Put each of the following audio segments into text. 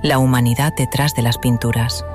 la humanidad detrás de las pinturas.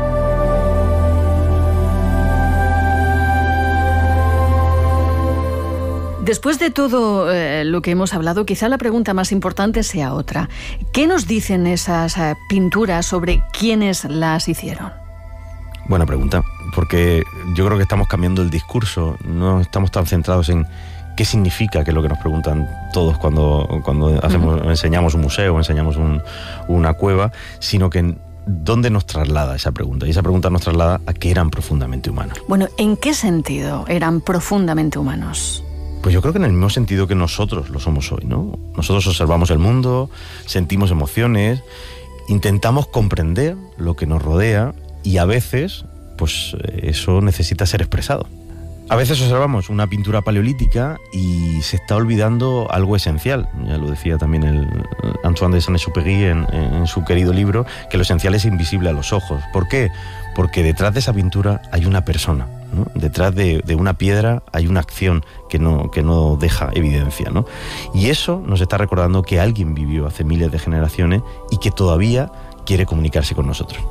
Después de todo lo que hemos hablado, quizá la pregunta más importante sea otra. ¿Qué nos dicen esas pinturas sobre quiénes las hicieron? Buena pregunta, porque yo creo que estamos cambiando el discurso. No estamos tan centrados en qué significa, que es lo que nos preguntan todos cuando enseñamos un museo, enseñamos una cueva, sino que en dónde nos traslada esa pregunta. Y esa pregunta nos traslada a que eran profundamente humanos. Bueno, ¿en qué sentido eran profundamente humanos? Pues yo creo que en el mismo sentido que nosotros lo somos hoy, ¿no? Nosotros observamos el mundo, sentimos emociones, intentamos comprender lo que nos rodea y a veces, pues eso necesita ser expresado. A veces observamos una pintura paleolítica y se está olvidando algo esencial. Ya lo decía también el Antoine de Saint-Exupéry en su querido libro, que lo esencial es invisible a los ojos. ¿Por qué? Porque detrás de esa pintura hay una persona, ¿no? Detrás de una piedra hay una acción que no deja evidencia, ¿no? Y eso nos está recordando que alguien vivió hace miles de generaciones y que todavía quiere comunicarse con nosotros.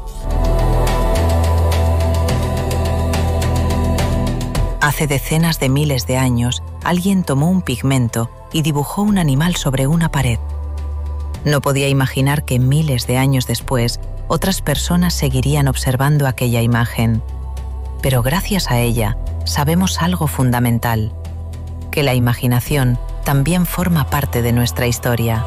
Hace decenas de miles de años, alguien tomó un pigmento y dibujó un animal sobre una pared. No podía imaginar que miles de años después, otras personas seguirían observando aquella imagen. Pero gracias a ella, sabemos algo fundamental: que la imaginación también forma parte de nuestra historia.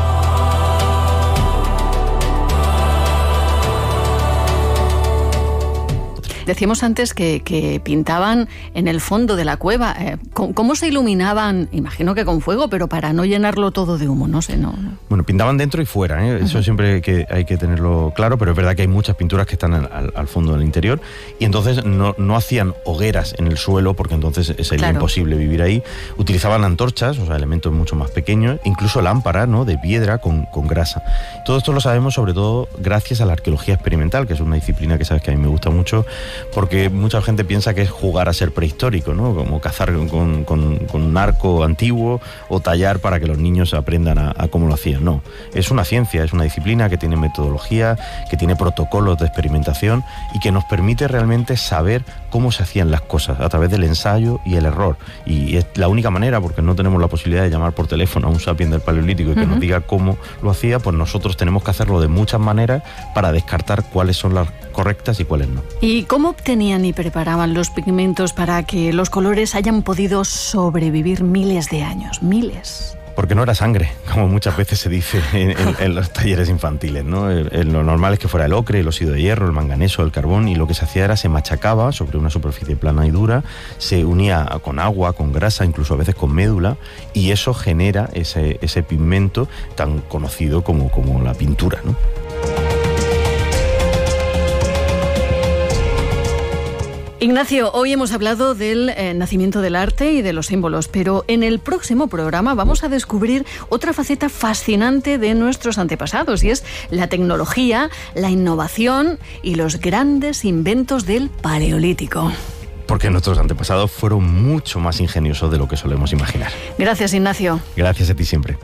Decíamos antes que pintaban en el fondo de la cueva. ¿Cómo se iluminaban? Imagino que con fuego, pero para no llenarlo todo de humo, no sé. No. Bueno, pintaban dentro y fuera, ¿eh? Eso siempre hay que tenerlo claro, pero es verdad que hay muchas pinturas que están al fondo del interior y entonces no hacían hogueras en el suelo porque entonces sería imposible vivir ahí. Utilizaban antorchas, o sea, elementos mucho más pequeños, incluso lámparas, ¿no?, de piedra con grasa. Todo esto lo sabemos sobre todo gracias a la arqueología experimental, que es una disciplina que sabes que a mí me gusta mucho, porque mucha gente piensa que es jugar a ser prehistórico, ¿no? Como cazar con un arco antiguo o tallar para que los niños aprendan a cómo lo hacían. No, es una ciencia, es una disciplina que tiene metodología, que tiene protocolos de experimentación y que nos permite realmente saber cómo se hacían las cosas a través del ensayo y el error. Y es la única manera, porque no tenemos la posibilidad de llamar por teléfono a un sapiens del Paleolítico y que nos diga cómo lo hacía, pues nosotros tenemos que hacerlo de muchas maneras para descartar cuáles son las correctas y cuáles no. ¿Y cómo obtenían y preparaban los pigmentos para que los colores hayan podido sobrevivir miles de años? Miles. Porque no era sangre, como muchas veces se dice en los talleres infantiles, ¿no? Lo normal es que fuera el ocre, el óxido de hierro, el manganeso, el carbón, y lo que se hacía era se machacaba sobre una superficie plana y dura, se unía con agua, con grasa, incluso a veces con médula, y eso genera ese pigmento tan conocido como la pintura, ¿no? Ignacio, hoy hemos hablado del nacimiento del arte y de los símbolos, pero en el próximo programa vamos a descubrir otra faceta fascinante de nuestros antepasados, y es la tecnología, la innovación y los grandes inventos del Paleolítico. Porque nuestros antepasados fueron mucho más ingeniosos de lo que solemos imaginar. Gracias, Ignacio. Gracias a ti siempre.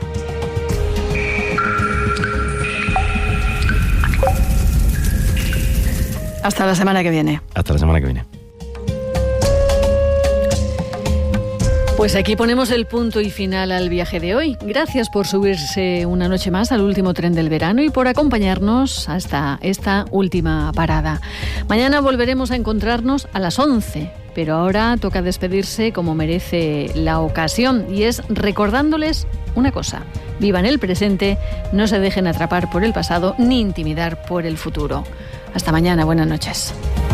Hasta la semana que viene. Hasta la semana que viene. Pues aquí ponemos el punto y final al viaje de hoy. Gracias por subirse una noche más al último tren del verano y por acompañarnos hasta esta última parada. Mañana volveremos a encontrarnos a las 11, pero ahora toca despedirse como merece la ocasión, y es recordándoles una cosa: vivan el presente, no se dejen atrapar por el pasado ni intimidar por el futuro. Hasta mañana, buenas noches.